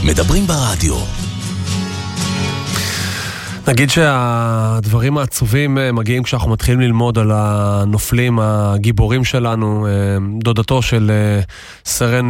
מדברים ברדיו. נגיד שהדברים העצובים מגיעים כשאנחנו מתחילים ללמוד על הנופלים הגיבורים שלנו. דודתו של סרן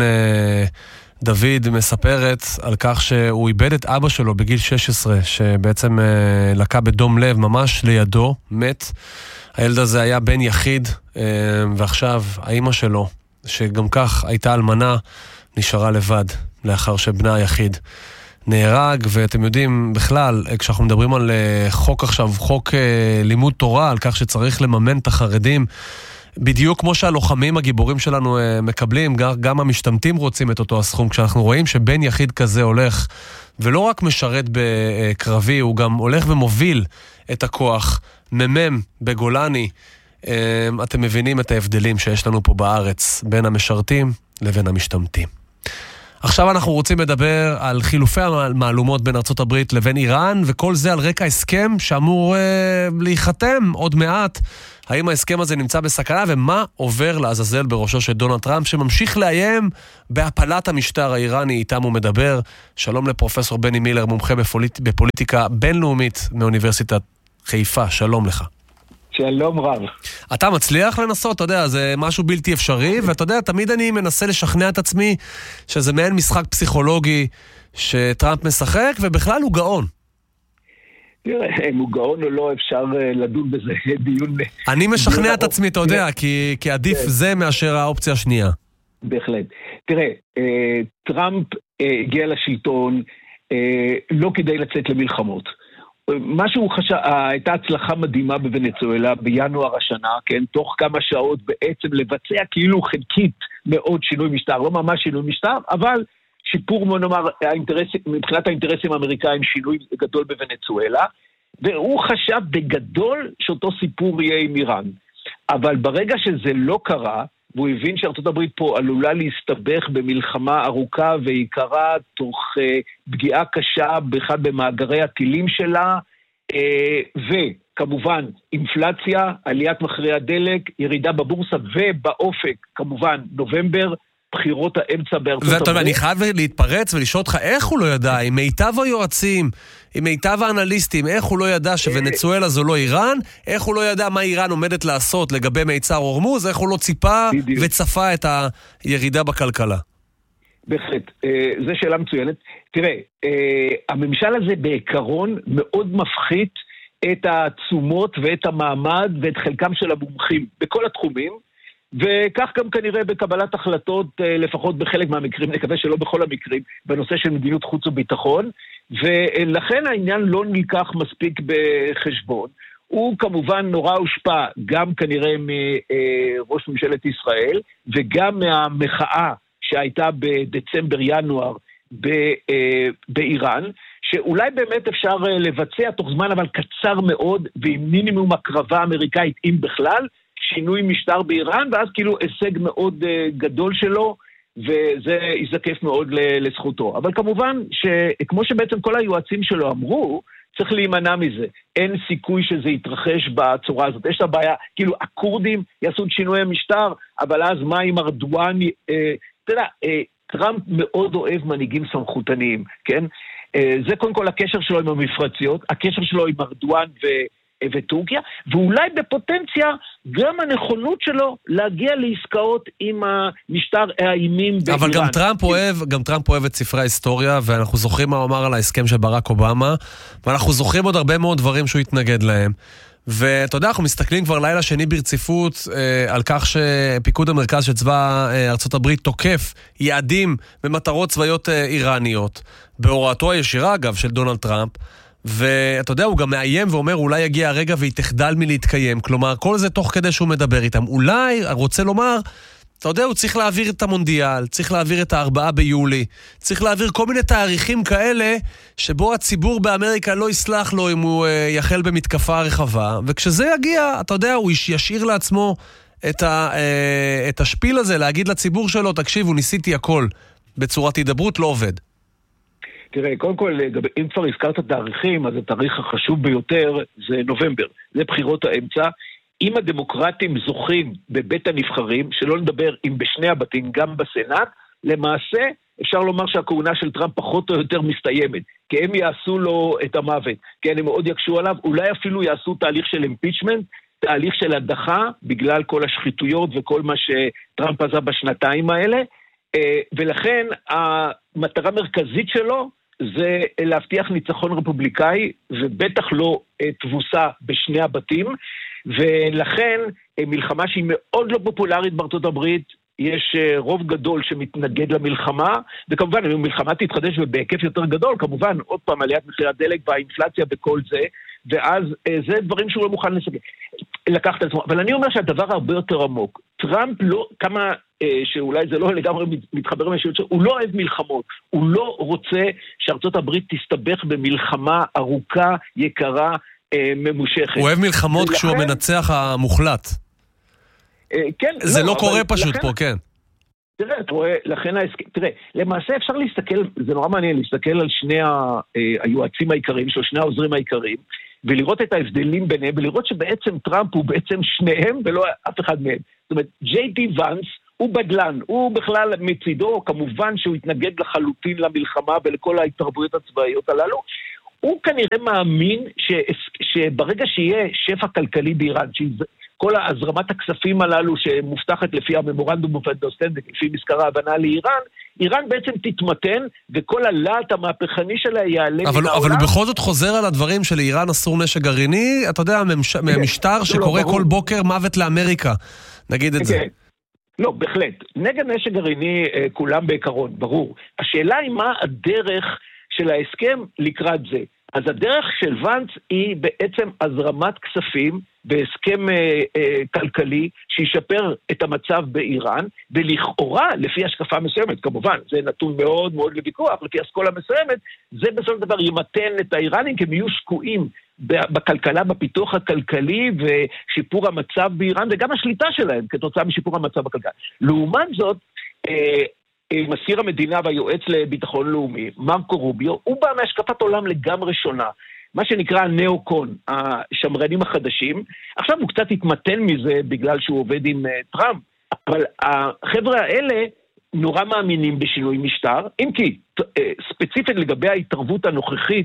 דוד מספרת על כך שהוא איבד את אבא שלו בגיל 16, שבעצם לקה בדום לב ממש לידו, מת. הילד הזה היה בן יחיד, ועכשיו האמא שלו, שגם כך הייתה אלמנה, נשארה לבד לאחר שבנה היחיד נהרג. ואתם יודעים בכלל, כשאנחנו מדברים על חוק עכשיו, חוק לימוד תורה, על כך שצריך לממן את החרדים, בדיוק כמו שהלוחמים הגיבורים שלנו מקבלים, גם המשתמטים רוצים את אותו הסכום. כשאנחנו רואים שבן יחיד כזה הולך ולא רק משרת בקרבי, הוא גם הולך ומוביל את הכוח ממם בגולני, אתם מבינים את ההבדלים שיש לנו פה בארץ בין המשרתים לבין המשתמטים. עכשיו אנחנו רוצים לדבר על חילופי המעלומות בין ארצות הברית לבין איראן, וכל זה על רקע הסכם שאמור להיחתם עוד מעט. האם ההסכם הזה נמצא בסכנה, ומה עובר לעזאזל בראשו של דונלד טראמפ, שממשיך לאיים בהפלת המשטר האיראני? איתם הוא מדבר. שלום לפרופסור בני מילר, מומחה בפוליטיקה בינלאומית מאוניברסיטת חיפה. שלום לך. שלום רב. אתה מצליח לנסות, אתה יודע, זה משהו בלתי אפשרי, ואתה יודע, תמיד אני מנסה לשכנע את עצמי שזה מעין משחק פסיכולוגי שטראמפ משחק, ובכלל הוא גאון. תראה, אם הוא גאון או לא, אפשר לדון בזה דיון. אני משכנע את עצמי, אתה יודע, כי עדיף זה מאשר האופציה השנייה. בהחלט. תראה, טראמפ הגיע לשלטון לא כדי לצאת למלחמות. משהו הייתה הצלחה מדהימה בוונצואלה בינואר השנה, כן, תוך כמה שעות בעצם לבצע כאילו חלקית מאוד שינוי משטר, לא ממש שינוי משטר, אבל שיפור, נאמר, מבחינת האינטרסים האמריקאים, שינוי גדול בוונצואלה, והוא חשב בגדול שאותו סיפור יהיה עם איראן. אבל ברגע שזה לא קרה, והוא הבין שארצות הברית פה עלולה להסתבך במלחמה ארוכה ועיקרה תוך פגיעה קשה באחד במאגרי הטילים שלה, וכמובן אינפלציה, עליית מחירי הדלק, ירידה בבורסה, ובאופק כמובן נובמבר, בחירות האמצע בארצות הברית. ואתה, אני חייב להתפרץ ולשאול אותך, איך הוא לא ידע, עם מיטב היועצים, עם מיטב האנליסטים, איך הוא לא ידע שוונצואלה זו לא איראן, איך הוא לא ידע מה איראן עומדת לעשות לגבי מיצר הורמוז, איך הוא לא ציפה וצפה את הירידה בכלכלה? בהחלט, זו שאלה מצוינת. תראה, הממשל הזה בעיקרון מאוד מפחית את התשומות ואת המעמד ואת חלקם של המומחים בכל התחומים, וכך גם כנראה בקבלת החלטות, לפחות בחלק מהמקרים, נקווה שלא בכל המקרים, בנושא של מדיניות חוץ וביטחון, ולכן העניין לא נלקח מספיק בחשבון. הוא כמובן נורא הושפע גם כנראה מראש ממשלת ישראל, וגם מהמחאה שהייתה בדצמבר-ינואר באיראן, שאולי באמת אפשר לבצע תוך זמן אבל קצר מאוד, ועם מינימום הקרבה אמריקאית, אם בכלל, שינוי משטר באיראן, ואז כאילו הישג מאוד גדול שלו, וזה יזקף מאוד לזכותו. אבל כמובן שכמו שבעצם כל היועצים שלו אמרו, צריך להימנע מזה. אין סיכוי שזה יתרחש בצורה הזאת. יש לה בעיה, כאילו הקורדים יעשו את שינוי המשטר, אבל אז מה עם ארדואן? אתה יודע, טראמפ מאוד אוהב מנהיגים סמכותניים, כן? זה קודם כל הקשר שלו עם המפרציות, הקשר שלו עם ארדואן וטורקיה, ואולי בפוטנציה גם הנכונות שלו להגיע לעסקאות עם המשטר האימים באיראן. אבל גם טראמפ אוהב את ספרי ההיסטוריה, ואנחנו זוכרים מה הוא אמר על ההסכם של ברק אובמה, ואנחנו זוכרים עוד הרבה מאוד דברים שהוא התנגד להם. ואתה יודע, אנחנו מסתכלים כבר לילה שני ברציפות על כך שפיקוד המרכז של צבא ארצות הברית תוקף יעדים במטרות צבאיות איראניות, בהוראתו הישירה אגב של דונלד טראמפ, ואתה יודע, הוא גם מאיים ואומר, אולי יגיע הרגע והיא תחדל מלהתקיים. כלומר, כל זה תוך כדי שהוא מדבר איתם. אולי, רוצה לומר, אתה יודע, הוא צריך להעביר את המונדיאל, צריך להעביר את 4 ביולי, צריך להעביר כל מיני תאריכים כאלה, שבו הציבור באמריקה לא יסלח לו אם הוא יחל במתקפה רחבה, וכשזה יגיע, אתה יודע, הוא ישאיר לעצמו את השפיל הזה, להגיד לציבור שלו, תקשיבו, ניסיתי הכל, בצורת הידברות לא עובד. תראה, קודם כל, אם כבר הזכרת תאריכים, אז התאריך החשוב ביותר זה נובמבר, זה בחירות האמצע. אם הדמוקרטים זוכים בבית הנבחרים, שלא נדבר אם בשני הבתים, גם בסנאט, למעשה אפשר לומר שהכהונה של טראמפ פחות או יותר מסתיימת, כי הם יעשו לו את המוות, כן, הם מאוד יקשו עליו, אולי אפילו יעשו תהליך של impeachment, תהליך של הדחה, בגלל כל השחיתויות וכל מה שטראמפ עשה בשנתיים האלה, ולכן המטרה המרכזית שלו זה להבטיח ניצחון רפובליקאי, ובטח לא תבוסה בשני הבתים, ולכן מלחמה שהיא מאוד לא פופולרית בארצות הברית, יש רוב גדול שמתנגד למלחמה, וכמובן, אם המלחמה תתחדש בהיקף יותר גדול, כמובן, עוד פעם, עליית מחיר הדלק והאינפלציה וכל זה, ואז זה דברים שהוא לא מוכן לקחת על עצמו. אבל אני אומר שהדבר הרבה יותר עמוק. טראמפ לא, כמה שאולי זה לא לגמרי מתחבר מהשאלות שלו, הוא לא אוהב מלחמות. הוא לא רוצה שארצות הברית תסתבך במלחמה ארוכה, יקרה, ממושכת. הוא אוהב מלחמות כשהוא המנצח המוחלט. כן, זה לא קורה פשוט פה, כן. תראה, אתה רואה, לכן תראה, למעשה אפשר להסתכל, זה נורא מעניין, להסתכל על שני היועצים העיקריים שלו, שני העוזרים העיקריים, ולראות את ההבדלים ביניהם, ולראות שבעצם טראמפ הוא בעצם שניהם, ולא אף אחד מהם. זאת אומרת, ג'יי.די ואנס הוא בדלן, הוא בכלל מצידו, כמובן שהוא התנגד לחלוטין למלחמה ולכל ההתערבויות הצבאיות הללו, הוא כנראה מאמין שברגע שיהיה שפע כלכלי באיראן, כל הזרמת הכספים הללו שמובטחת לפי הממורנדום אוף אנדרסטנדינג, לפי מזכר ההבנה לאיראן, איראן בעצם תתמתן, וכל הלהט המהפכני שלה יעלה מן העולם. אבל הוא בכל זאת חוזר על הדברים של איראן אסור נשק גרעיני, אתה יודע, מהמשטר שקורא כל בוקר מוות לאמריקה, נגיד את זה. לא, בהחלט. נגד נשק גרעיני כולם בעיקרון, ברור. השאלה היא מה הדרך של ההסכם לקראת זה. אז הדרך של ואנס היא בעצם הזרמת כספים בהסכם כלכלי שישפר את המצב באיראן, ולכאורה, לפי השקפה מסוימת, כמובן, זה נתון מאוד מאוד לוויכוח, לפי אסכולה מסוימת, זה בסופו של דבר ימתן את האיראנים, כי הם יהיו שקועים בכלכלה, בפיתוח הכלכלי ושיפור המצב באיראן, וגם השליטה שלהם כתוצאה משיפור המצב בכלכלה. לעומת זאת, מזכיר המדינה והיועץ לביטחון לאומי, מרקו רוביו, הוא בא מהשקפת עולם לגמרי שונה, מה שנקרא הנאו-קון, השמרנים החדשים. עכשיו הוא קצת התמתן מזה בגלל שהוא עובד עם טראמפ, אבל החבר'ה האלה נורא מאמינים בשינוי משטר, אם כי ספציפית לגבי ההתערבות הנוכחית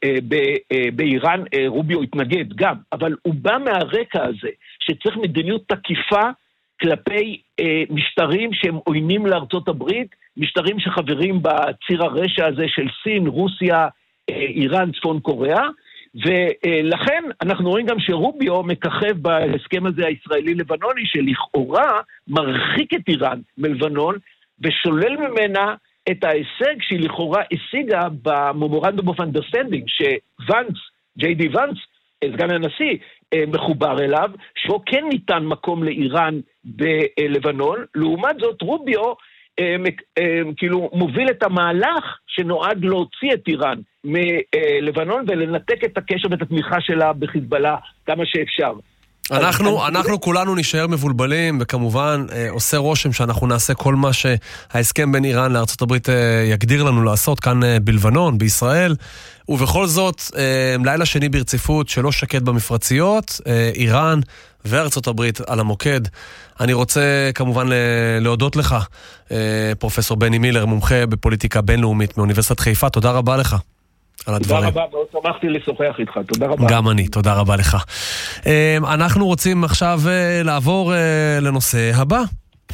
באיראן, רוביו התנגד גם, אבל הוא בא מהרקע הזה שצריך מדיניות תקיפה כלפי משטרים שהם עוינים לארצות הברית, משטרים שחברים בציר הרשע הזה של סין, רוסיה, איראן, צפון קוריאה, ולכן אנחנו רואים גם שרוביו מככב בהסכם הזה הישראלי-לבנוני, שלכאורה מרחיק את איראן מלבנון, ושולל ממנה את ההישג שהיא לכאורה השיגה בממורנדום אוף אנדרסטנדינג, שוואנס, ג'יי.די ואנס, סגן הנשיא, מחובר אליו, שבו כן ניתן מקום לאיראן בלבנון, לעומת זאת רוביו כאילו מוביל את המהלך שנועד להוציא את איראן מלבנון ולנתק את הקשר ואת התמיכה שלה בחיזבאללה כמה שאפשר. אנחנו כולנו נשאר מבולבלים, וכמובן עושה רושם שאנחנו נעשה כל מה שההסכם בין איראן לארצות הברית יגדיר לנו לעשות כאן בלבנון, בישראל, ובכל זאת, לילה שני ברציפות שלא שקט במפרציות, איראן וארצות הברית על המוקד. אני רוצה כמובן להודות לך, פרופסור בני מילר, מומחה בפוליטיקה בינלאומית מאוניברסיטת חיפה, תודה רבה לך. תודה רבה, מאוד שמחתי לשוחח איתך, תודה רבה. גם אני, תודה רבה לך. אנחנו רוצים עכשיו לעבור לנושא הבא.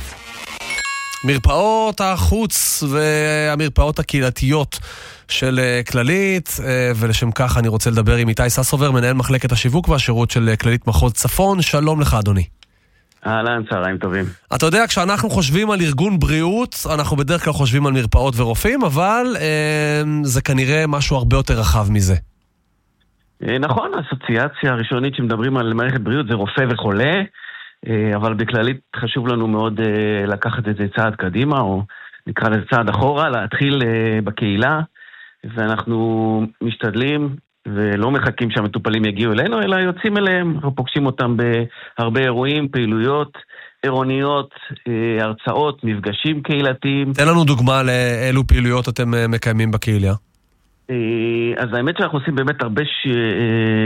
מרפאות החוץ והמרפאות הקהילתיות של כללית, ולשם כך אני רוצה לדבר עם איתי ססובר, מנהל מחלקת השיווק והשירות של כללית מחוז צפון. שלום לך אדוני. אהלן, צהריים טובים. אתה יודע, כשאנחנו חושבים על ארגון בריאות, אנחנו בדרך כלל חושבים על מרפאות ורופאים, אבל זה כנראה משהו הרבה יותר רחב מזה. נכון, האסוציאציה הראשונית שמדברים על מערכת בריאות זה רופא וחולה, אבל בכללית חשוב לנו מאוד לקחת את זה צעד קדימה, או נקרא לזה צעד אחורה, להתחיל בקהילה, ואנחנו משתדלים ולא מחכים שהמטופלים יגיעו אלינו, אלא יוצאים אליהם, אנחנו פוגשים אותם בהרבה אירועים, פעילויות, עירוניות, הרצאות, מפגשים קהילתיים. תן לנו דוגמה לאילו פעילויות אתם מקיימים בקהילה. אז האמת שאנחנו עושים באמת הרבה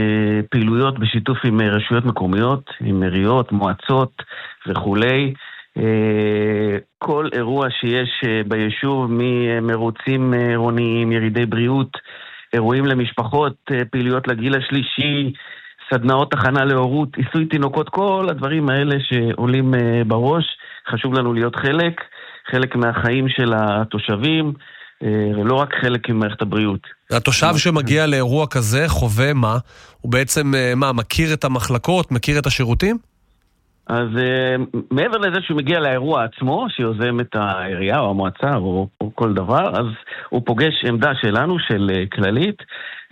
פעילויות בשיתוף עם רשויות מקומיות, עם עיריות, מועצות וכולי. כל אירוע שיש ביישוב, ממרוצים עירוניים, ירידי בריאות, אירועים למשפחות, פעילויות לגיל השלישי, סדנאות הכנה להורות, עיסוי תינוקות, כל הדברים האלה שעולים בראש, חשוב לנו להיות חלק מהחיים של התושבים, ולא רק חלק ממערכת הבריאות. התושב שמגיע לאירוע כזה חווה מה? הוא בעצם מכיר את המחלקות, מכיר את השירותים? אז מעבר לזה שהוא מגיע לאירוע עצמו, שיוזם את העירייה או המועצה או כל דבר, אז הוא פוגש עמדה שלנו, של כללית,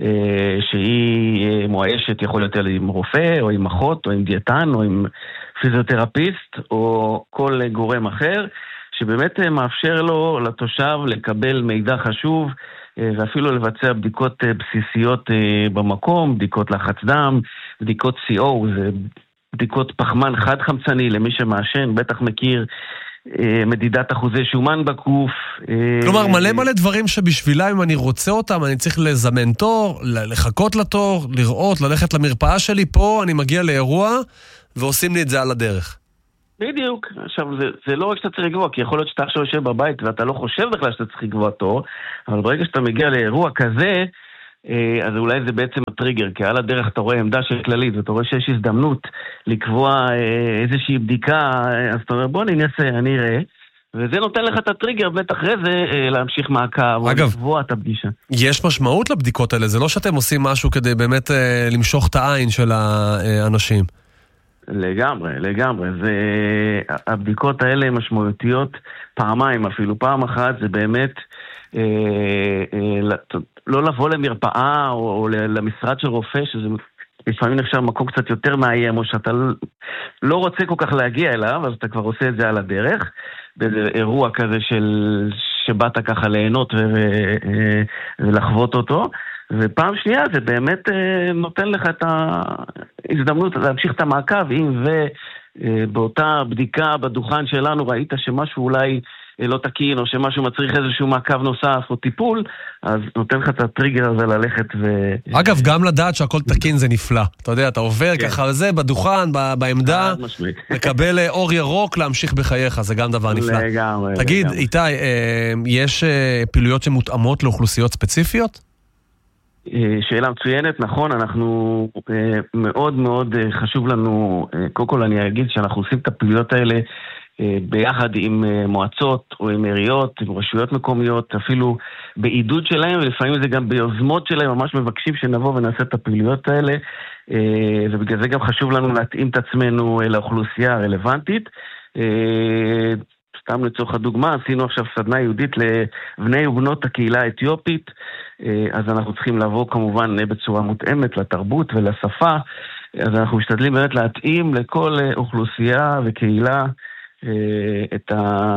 שהיא מואשת, יכול להיות עם רופא או עם אחות או עם דיאטן או עם פיזיותרפיסט או כל גורם אחר, שבאמת מאפשר לו, לתושב, לקבל מידע חשוב ואפילו לבצע בדיקות בסיסיות במקום, בדיקות לחץ דם, בדיקות CO, זה בדיקות פחמן חד חמצני למי שמעשן, בטח מכיר, מדידת אחוזי שומן בגוף. כלומר, מלא דברים שבשבילם, אם אני רוצה אותם, אני צריך לזמן תור, לחכות לתור, לראות, ללכת למרפאה שלי. פה אני מגיע לאירוע ועושים לי את זה על הדרך. בדיוק. עכשיו, זה לא רק שאתה צריך לקבוע, כי יכול להיות שאתה עכשיו יושב בבית ואתה לא חושב בכלל שאתה צריך לקבוע תור, אבל ברגע שאתה מגיע לאירוע כזה, אז אולי זה בעצם הטריגר, כי על הדרך אתה רואה עמדה של כללית, ואתה רואה שיש הזדמנות לקבוע איזושהי בדיקה, אז אתה אומר בוא ננסה, אני אראה, וזה נותן לך את הטריגר, בטח אחרי זה להמשיך מעקב, או לקבוע את הפגישה. יש משמעות לבדיקות האלה, זה לא שאתם עושים משהו כדי באמת למשוך את העין של האנשים. לגמרי. הבדיקות האלה הן משמעותיות פעמיים אפילו. פעם אחת זה באמת לא לבוא למרפאה או למשרד של רופא, שזה לפעמים נחשב מקום קצת יותר מאיים, או שאתה לא רוצה כל כך להגיע אליו, אז אתה כבר עושה את זה על הדרך, באיזה אירוע כזה שבאת ככה ליהנות ולחוות אותו. ופעם שנייה זה באמת נותן לך את ההזדמנות להמשיך את המעקב, אם ובאותה בדיקה בדוכן שלנו ראית שמשהו אולי לא תקין, או שמשהו מצריך איזשהו מעקב נוסף או טיפול, אז נותן לך את הטריגר הזה ללכת אגב, גם לדעת שהכל תקין זה נפלא. אתה יודע, אתה עובר ככה וזה בדוכן, בעמדה, מקבל אור ירוק להמשיך בחייך, זה גם דבר נפלא. תגיד, איתי, יש פעילויות שמותאמות לאוכלוסיות ספציפיות? שאלה מצוינת, נכון, אנחנו מאוד מאוד חשוב לנו, קודם כל אני אגיד שאנחנו עושים את הפעילויות האלה ביחד עם מועצות או עם עיריות, עם רשויות מקומיות, אפילו בעידוד שלהם, ולפעמים זה גם ביוזמות שלהם, ממש מבקשים שנבוא ונעשה את הפעילויות האלה, ובגלל זה גם חשוב לנו להתאים את עצמנו לאוכלוסייה הרלוונטית. סתם לצורך הדוגמה, עשינו עכשיו סדנה יהודית לבני ובנות הקהילה האתיופית, אז אנחנו צריכים לבוא כמובן בצורה מותאמת לתרבות ולשפה, אז אנחנו משתדלים באמת להתאים לכל אוכלוסייה וקהילה את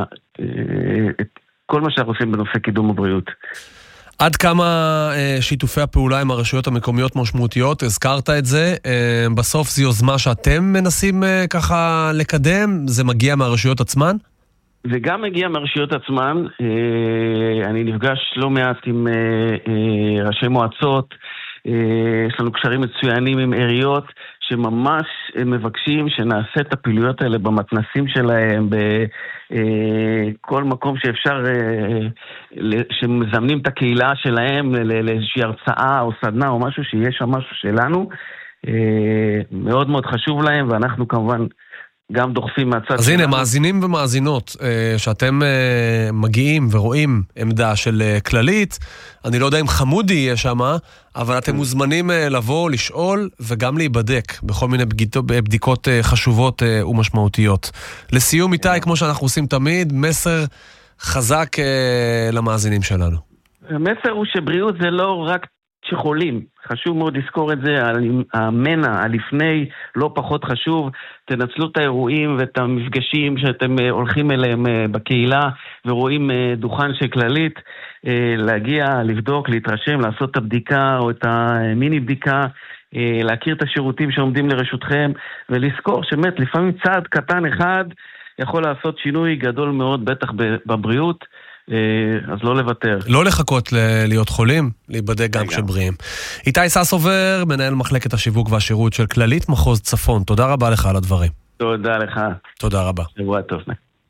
כל מה שאנחנו עושים בנושא קידום הבריאות. עד כמה שיתופי הפעולה עם הרשויות המקומיות משמעותיות, הזכרת את זה, בסוף זו יוזמה שאתם מנסים ככה לקדם, זה מגיע מהרשויות עצמן? זה גם מגיע מהרשויות עצמן, אני נפגש לא מעט עם ראשי מועצות, יש לנו קשרים מצוינים עם עיריות, שממש מבקשים שנעשה את הפעילויות האלה במתנסים שלהם, בכל מקום שאפשר, שמזמנים את הקהילה שלהם לאיזושהי הרצאה או סדנה או משהו, שיש שם משהו שלנו, מאוד מאוד חשוב להם, ואנחנו כמובן גם דוחפים מהצד. אז הנה, מאזינים ומאזינות, שאתם מגיעים ורואים עמדה של כללית, אני לא יודע אם חמודי יהיה שם, אבל אתם מוזמנים לבוא, לשאול וגם להיבדק בכל מיני בדיקות חשובות ומשמעותיות. לסיום איתי, כמו שאנחנו עושים תמיד, מסר חזק למאזינים שלנו. המסר הוא שבריאות זה לא רק שחולים, חשוב מאוד לזכור את זה, המנע, הלפני, לא פחות חשוב, תנצלו את האירועים ואת המפגשים שאתם הולכים אליהם בקהילה, ורואים דוכן של כללית, להגיע, לבדוק, להתרשם, לעשות את הבדיקה או את המיני בדיקה, להכיר את השירותים שעומדים לרשותכם, ולזכור שבאמת לפעמים צעד קטן אחד יכול לעשות שינוי גדול מאוד, בטח בבריאות, אז לא לוותר. לא לחכות להיות חולים, להיבדק גם כשבריאים. איתי ססובר, מנהל מחלקת השיווק והשירות של כללית מחוז צפון. תודה רבה לך על הדברים. תודה לך. תודה רבה. שבוע טוב.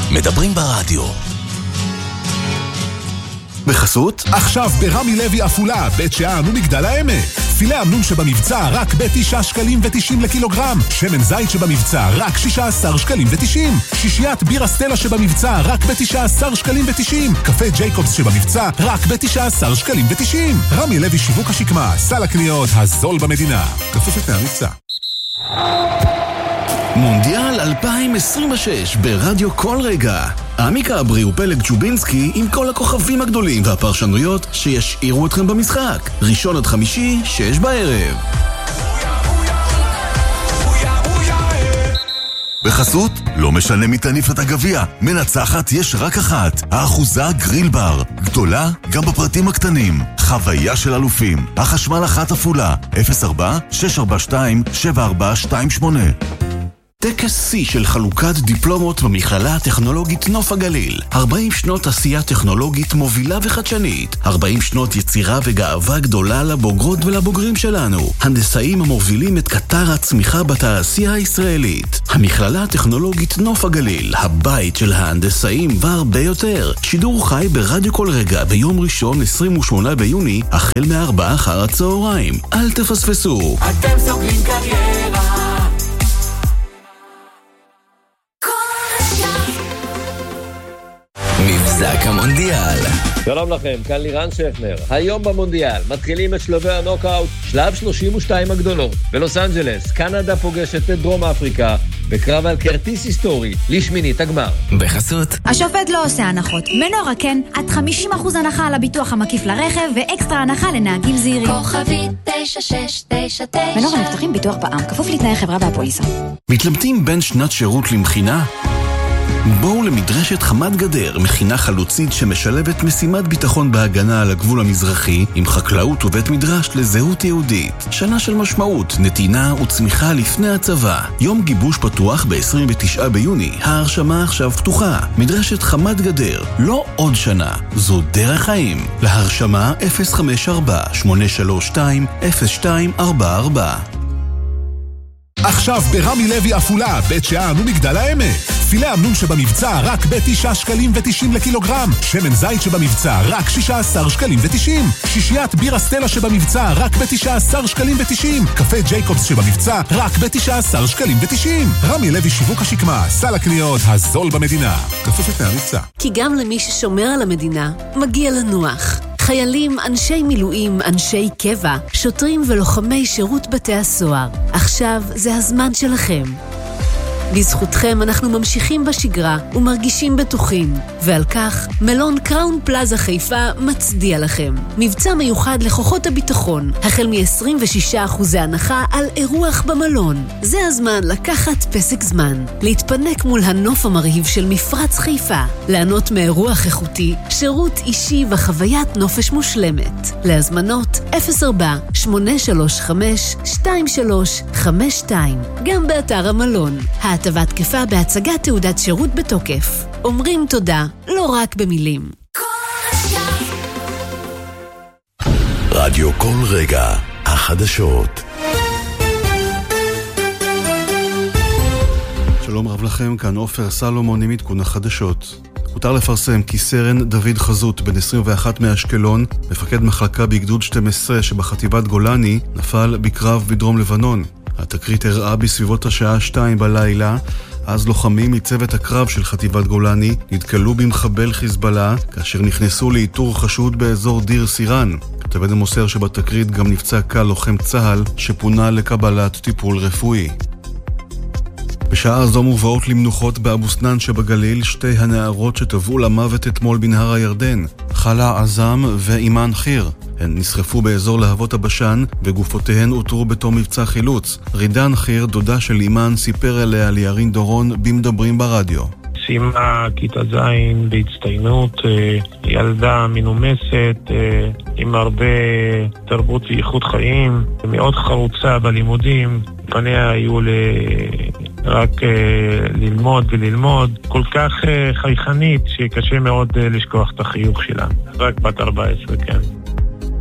מדברים ברדיו. בחסות? עכשיו ברמי לוי אפולה, בית שאן ומגדל העמק. פילה אמנון שבמבצע רק ב9 שקלים ו90 לקילוגרם. שמן זית שבמבצע רק 16 שקלים ו90. שישיית בירה סטלה שבמבצע רק ב19 שקלים ו90. קפה ג'ייקובס שבמבצע רק ב19 שקלים ו90. רמי לוי שיווק השקמה, סל הקניות הזול במדינה. כפוף לתנאי המבצע. מונדיאל 2026 ברדיו כל רגע. עמיקה אברי ופלג צ'ובינסקי עם כל הכוכבים הגדולים והפרשנויות שישאירו אתכם במשחק. ראשון עד חמישי, 6 בערב. בחסות, לא משנה מי תניף את הגביע, מנצחת יש רק אחת, האחוזה גריל בר. גדולה גם בפרטים הקטנים. חוויה של אלופים. החשמל אחת אפולה, 04-642-7428. טקס C של חלוקת דיפלומות במכללה הטכנולוגית נוף הגליל. 40 שנות עשייה טכנולוגית מובילה וחדשנית. 40 שנות יצירה וגאווה גדולה לבוגרות ולבוגרים שלנו. הנדסאים המובילים את קטר הצמיחה בתעשייה הישראלית. המכללה הטכנולוגית נוף הגליל, הבית של ההנדסאים והרבה יותר. שידור חי ברדיו כל רגע ביום ראשון 28 ביוני, החל מ4 אחר הצהריים. אל תפספסו. אתם סוגרים קריירה. מבזק המונדיאל. שלום לכם, כאן לירן שפנר. היום במונדיאל מתחילים את שלבי הנוקאוט, שלב 32 הגדולות. בלוס אנג'לס, קנדה פוגשת את דרום אפריקה, בקרב על כרטיס היסטורי לשמינית הגמר. בחסות. השופט לא עושה הנחות. מנורה כן, עד 50% הנחה על הביטוח המקיף לרכב, ואקסטרה הנחה לנהגים זהירים. כוכבית 9699. מנורה מבטחים ביטוח בע"מ, כפוף לתנאי חברה והפוליסה. מתלבטים בין שנת שירות למכינה? בואו למדרשת חמת גדר, מכינה חלוצית שמשלבת משימת ביטחון בהגנה על הגבול המזרחי עם חקלאות ובית מדרש לזהות יהודית. שנה של משמעות, נתינה וצמיחה לפני הצבא. יום גיבוש פתוח ב-29 ביוני. ההרשמה עכשיו פתוחה. מדרשת חמת גדר, לא עוד שנה, זו דרך חיים. להרשמה 054-832-0244. עכשיו ברמי לוי אפולה, בית שאן ומגדל העמק. פילה אמנון שבמבצע רק ב9 שקלים ו90 לקילוגרם. שמן זית שבמבצע רק 16 שקלים ו90. שישיית בירה סטלה שבמבצע רק ב19 שקלים ו90. קפה ג'ייקובס שבמבצע רק ב19 שקלים ו90. רמי לוי שיווק השקמה, סל הקניות הזול במדינה. כפוף לתנאי המבצע. כי גם למי ששומר על המדינה מגיע לנוח. חיילים, אנשי מילואים, אנשי קבע, שוטרים ולוחמי שירות בתי הסוהר. עכשיו זה הזמן שלכם. בזכותכם אנחנו ממשיכים בשגרה ומרגישים בטוחים, ועל כך מלון קראון פלאזה חיפה מצדיע לכם. מבצע מיוחד לכוחות הביטחון, החל מ-26% הנחה על אירוח במלון. זה הזמן לקחת פסק זמן, להתפנק מול הנוף המרהיב של מפרץ חיפה, לענות מאירוח איכותי, שירות אישי וחוויית נופש מושלמת. להזמנות 04-835-2352, גם באתר המלון. ההטבה תקפה בהצגת תעודת שירות בתוקף. אומרים תודה, לא רק במילים. רדיו כל רגע, החדשות. שלום רב לכם, כאן עופר סלומון עם עדכון החדשות. הותר לפרסם כי סרן דוד חזות, בן 21 מאשקלון, מפקד מחלקה בגדוד 12 שבחטיבת גולני, נפל בקרב בדרום לבנון. התקרית הראה בסביבות השעה 2 בלילה, אז לוחמים מצוות הקרב של חטיבת גולני נתקלו במחבל חיזבאללה כאשר נכנסו לאיתור חשוד באזור דיר סירן. כתבנו מוסר שבתקרית גם נפצע קל לוחם צהל שפונה לקבלת טיפול רפואי. בשעה זו מובאות למנוחות באבו סנאן שבגליל שתי הנערות שטבעו למוות אתמול בנהר הירדן, חלה עזם ואימן חיר. הן נשרפו באזור להבות הבשן וגופותיהן אותרו בתום מבצע חילוץ. רידן חיר, דודה של אימן, סיפר אליה לירין דורון במדברים ברדיו. סיימה כיתה זין בהצטיינות, ילדה מנומסת, עם הרבה תרבות ואיכות חיים, מאוד חרוצה בלימודים, פניה היו רק ללמוד וללמוד, כל כך חייכנית שקשה מאוד לשכוח את החיוך שלה. רק בת 14, כן.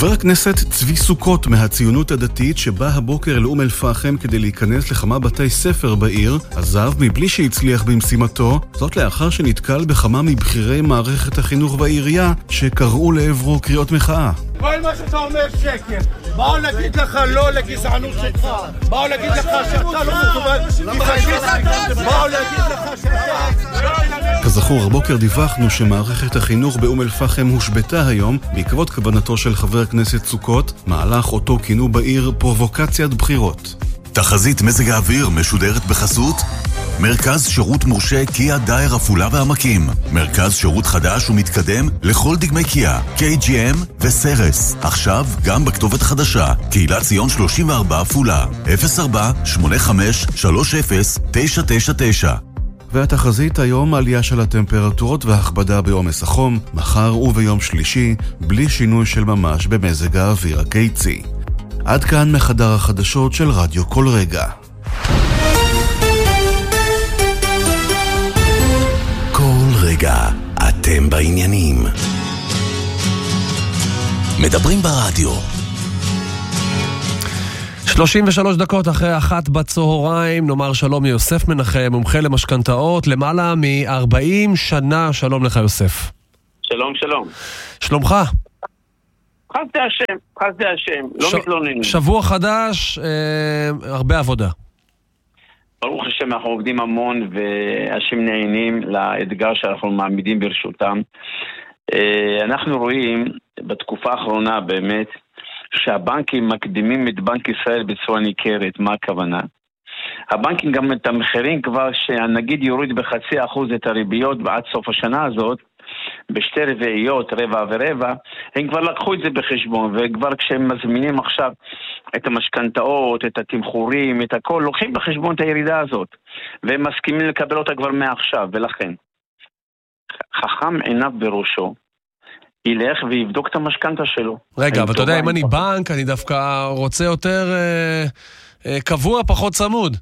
חבר הכנסת צבי סוכות מהציונות הדתית שבא הבוקר לאום אל-פחם כדי להיכנס לכמה בתי ספר בעיר, עזב מבלי שהצליח במשימתו, זאת לאחר שנתקל בכמה מבחירי מערכת החינוך בעירייה שקראו לעברו קריאות מחאה. כל מה שאתה אומר שקר. באו להגיד לך לא לגזענות שלך. באו להגיד לך שאתה לא מקובל. באו להגיד לך שאתה... כזכור, הבוקר דיווחנו שמערכת החינוך באום אל-פחם הושבתה היום בעקבות כוונתו של חבר הכנסת סוכות, מהלך אותו כינו בעיר פרובוקציית בחירות. תחזית מזג האוויר משודרת בחסות מרכז שירות מורשה קיה דייר עפולה והעמקים. מרכז שירות חדש ומתקדם לכל דגמי קיה, KGM וסרס. עכשיו גם בכתובת חדשה, קהילת ציון 34 עפולה, 04-85-30-999. והתחזית היום עלייה של הטמפרטורות והכבדה בעומס החום, מחר וביום שלישי, בלי שינוי של ממש במזג האוויר הקיצי. עד כאן מחדר החדשות של רדיו כל רגע. כל רגע אתם בעניינים. מדברים ברדיו. 33 דקות אחרי 1 בצהריים, נאמר שלום יוסף מנחם, מומחה למשכנתאות, למעלה מ-40 שנה. שלום לך יוסף. שלום, שלום. שלומך? חסדי השם, לא מתלוננים. שבוע חדש, הרבה עבודה. ברוך השם, אנחנו עובדים המון והשם נהנים לאתגר שאנחנו מעמידים ברשותם. אנחנו רואים בתקופה האחרונה באמת שהבנקים מקדימים את בנק ישראל בצורה ניכרת. מה הכוונה? הבנקים גם את המחירים כבר שהנגיד יוריד ב0.5% את הריביות ועד סוף השנה הזאת, בשתי רבעיות, רבע ורבע, הם כבר לקחו את זה בחשבון, וכבר כשהם מזמינים עכשיו את המשכנתאות, את התמחורים, את הכל, לוקחים בחשבון את הירידה הזאת, והם מסכימים לקבל אותה כבר מעכשיו, ולכן חכם עיניו בראשו, ילך ויבדוק את המשכנתה שלו. רגע, אבל אתה יודע, אם אני בנק, אני דווקא רוצה יותר קבוע, פחות צמוד.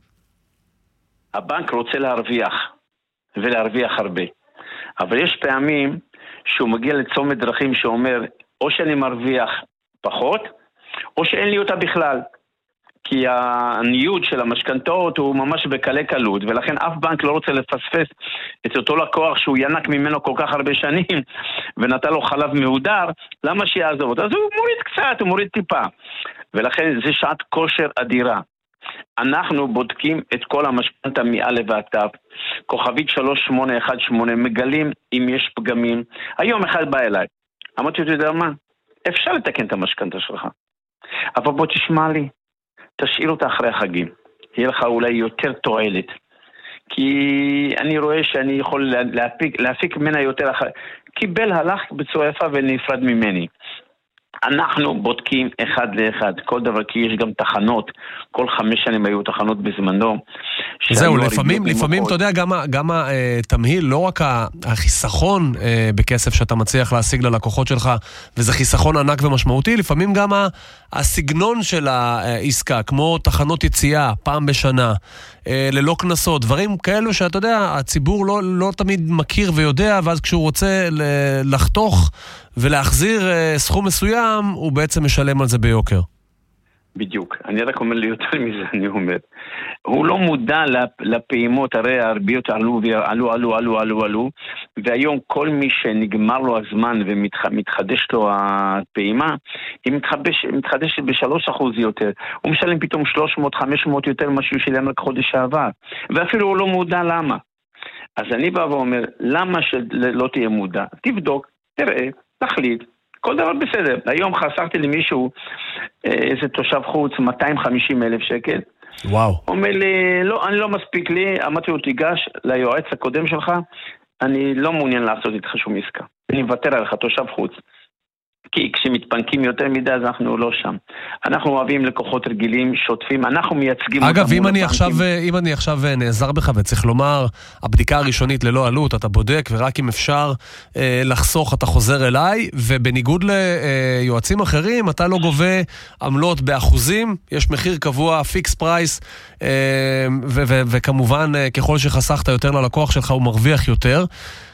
הבנק רוצה להרוויח, ולהרוויח הרבה. אבל יש פעמים שהוא מגיע לצומת דרכים שאומר, או שאני מרוויח פחות, או שאין לי אותה בכלל. כי הניוד של המשכנתאות הוא ממש בקלי קלות, ולכן אף בנק לא רוצה לפספס את אותו לקוח שהוא ינק ממנו כל כך הרבה שנים, ונתן לו חלב מהודר, למה שיעזוב? אז הוא מוריד קצת, הוא מוריד טיפה. ולכן זה שעת כושר אדירה. אנחנו בודקים את כל המשכנתה מאלף ועד תו, כוכבית 3818, מגלים אם יש פגמים. היום אחד בא אליי, אמרתי, אתה יודע מה? אפשר לתקן את המשכנתה שלך, אבל בוא תשמע לי, תשאיר אותה אחרי החגים, יהיה לך אולי יותר תועלת, כי אני רואה שאני יכול להפיק ממנה יותר קיבל, הלך בצורה יפה ונפרד ממני. אנחנו בודקים אחד לאחד, כל דבר, כי יש גם תחנות, כל 5 שנים היו תחנות בזמנו. זהו, לפעמים, אתה יודע, גם התמהיל, לא רק החיסכון בכסף שאתה מצליח להשיג ללקוחות שלך, וזה חיסכון ענק ומשמעותי, לפעמים גם הסגנון של העסקה, כמו תחנות יציאה, פעם בשנה, ללא כנסות, דברים כאלו שאתה יודע, הציבור לא תמיד מכיר ויודע, ואז כשהוא רוצה לחתוך ולהחזיר סכום מסוים, הוא בעצם משלם על זה ביוקר. בדיוק. אני רק אומר לי יותר מזה, אני אומר. הוא לא מודע לפעימות, הרי הריביות עלו, והיום כל מי שנגמר לו הזמן ומתחדש לו הפעימה, היא מתחדשת ב3% יותר. הוא משלם פתאום 300-500 יותר מה שהוא שילם רק חודש שעבר. ואפילו הוא לא מודע למה. אז אני בא ואומר, למה שלא תהיה מודע? תבדוק, תראה, תחליט. כל דבר בסדר. היום חסרתי למישהו, איזה תושב חוץ, 250,000 שקל. וואו. אומר לי, לא, אני לא מספיק לי, אמרתי לו, תיגש ליועץ הקודם שלך, אני לא מעוניין לעשות איתך שום עסקה. אני מוותר עליך, תושב חוץ. כי כשמתפנקים יותר מדי, אז אנחנו לא שם. אנחנו אוהבים לקוחות רגילים, שוטפים, אנחנו מייצגים... אגב, אם אני עכשיו נעזר בך, וצריך לומר, הבדיקה הראשונית ללא עלות, אתה בודק, ורק אם אפשר לחסוך, אתה חוזר אליי, ובניגוד ליועצים אחרים, אתה לא גובה עמלות באחוזים, יש מחיר קבוע, פיקס פרייס, וכמובן, ככל שחסכת יותר ללקוח שלך, הוא מרוויח יותר.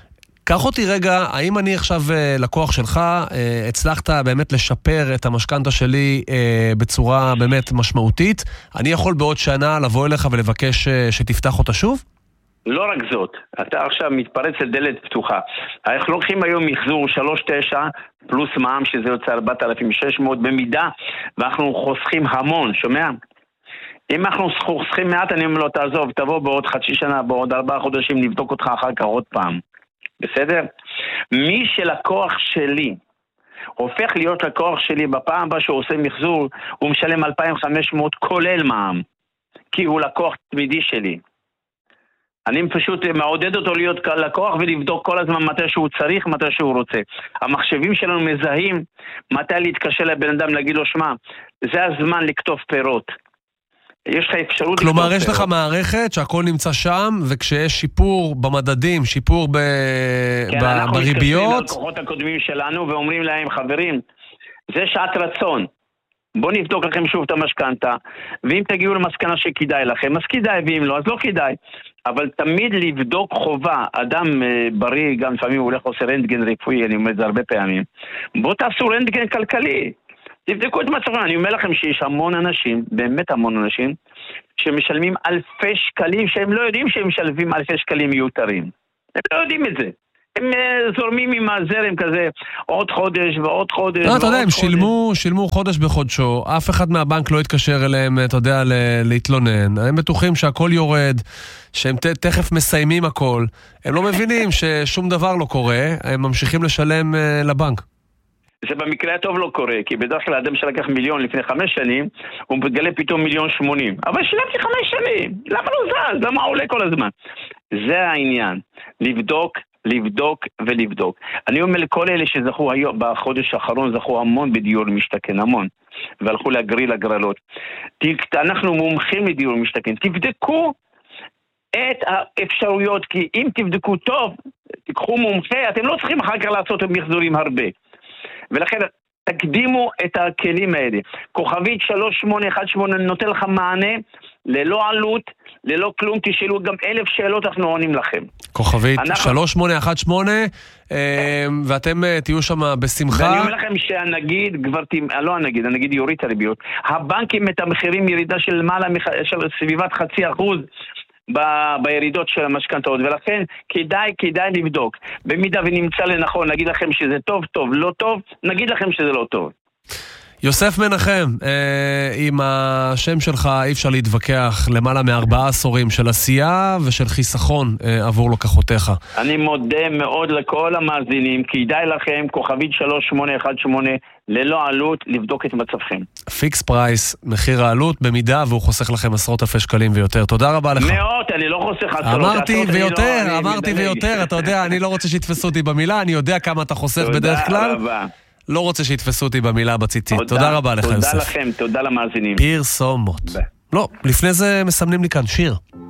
קח אותי רגע, האם אני עכשיו לקוח שלך, הצלחת באמת לשפר את המשכנתה שלי בצורה באמת משמעותית, אני יכול בעוד שנה לבוא אליך ולבקש שתפתח אותה שוב? לא רק זאת, אתה עכשיו מתפרץ לדלת פתוחה. אנחנו לוקחים היום מחזור 3.9 פלוס מע"מ שזה יוצא 4,600 במידה, ואנחנו חוסכים המון, שומע? אם אנחנו חוסכים מעט, אני אומר לו, תעזוב, תבוא בעוד חצי שנה, בעוד 4 חודשים, נבדוק אותך אחר כך עוד פעם. בסדר? מי שלקוח שלי הופך להיות לקוח שלי בפעם הבאה שהוא עושה מחזור, הוא משלם 2,500 כולל מע"מ, כי הוא לקוח תמידי שלי. אני פשוט מעודד אותו להיות לקוח ולבדוק כל הזמן מתי שהוא צריך, מתי שהוא רוצה. המחשבים שלנו מזהים מתי להתקשר לבן אדם, להגיד לו, שמע, זה הזמן לקטוף פירות. יש לך אפשרות... כלומר, יש לך מערכת שהכל נמצא שם, וכשיש שיפור במדדים, שיפור בריביות... אנחנו מתקשרים ללקוחות הקודמים שלנו ואומרים להם, חברים, זה שעת רצון. בואו נבדוק לכם שוב את המשכנתה, ואם תגיעו למסקנה שכדאי לכם, אז כדאי, ואם לא, אז לא כדאי. אבל תמיד לבדוק חובה, אדם בריא, גם לפעמים הוא הולך עושה רנטגן רפואי, אני אומר את זה הרבה פעמים. בואו תעשו רנטגן כלכלי. תבדקו את מצבם. אני אומר לכם שיש המון אנשים, באמת המון אנשים, שמשלמים אלפי שקלים, שהם לא יודעים שהם משלמים אלפי שקלים מיותרים. הם לא יודעים את זה. הם זורמים עם הזרם כזה, עוד חודש ועוד חודש. לא, אתה יודע, הם שילמו חודש בחודשו, אף אחד מהבנק לא התקשר אליהם, אתה יודע, להתלונן. הם בטוחים שהכל יורד, שהם תכף מסיימים הכל. הם לא מבינים ששום דבר לא קורה, הם ממשיכים לשלם לבנק. זה במקרה הטוב לא קורה, כי בדרך כלל האדם שלקח מיליון לפני 5 שנים, הוא מגלה פתאום 1,080,000. אבל שילמתי 5 שנים, למה לא זז? למה עולה כל הזמן? זה העניין, לבדוק ולבדוק. אני אומר לכל אלה שזכו היום, בחודש האחרון זכו המון בדיור משתכן, המון, והלכו להגריל הגרלות. אנחנו מומחים לדיור משתכן, תבדקו את האפשרויות, כי אם תבדקו טוב, תיקחו מומחה, אתם לא צריכים אחר כך לעשות מחזורים הרבה. ולכן תקדימו את הכלים האלה. כוכבית 3818 נותן לך מענה ללא עלות, ללא כלום, תשאלו גם 1,000 שאלות, אנחנו עונים לכם. כוכבית 3818, ואתם תהיו שם בשמחה. ואני אומר לכם שהנגיד, הנגיד יוריד את הריביות. הבנקים את המחירים ירידה של למעלה, של סביבת 0.5% בירידות של המשכנתאות, ולכן כדאי לבדוק. במידה ונמצא לנכון, נגיד לכם שזה טוב, לא טוב, נגיד לכם שזה לא טוב. יוסף מנחם, עם השם שלך אי אפשר להתווכח, למעלה מ4 עשורים של עשייה ושל חיסכון עבור לקוחותיך. אני מודה מאוד לכל המאזינים, כדאי לכם, כוכבית 3818, ללא עלות, לבדוק את מצבכם. פיקס פרייס, מחיר העלות, במידה והוא חוסך לכם עשרות אלפי שקלים ויותר. תודה רבה לך. מאות, אני לא חוסך עשרות. אמרתי ויותר, אתה יודע, אני לא רוצה שיתפסו אותי במילה, אני יודע כמה אתה חוסך בדרך כלל. תודה רבה. לא רוצה שיתפסו אותי במילה בציצית. תודה רבה לך, יוסף. תודה לכם, תודה למאזינים. פרסומות. לא, לפני זה מסמנים לי כאן שיר.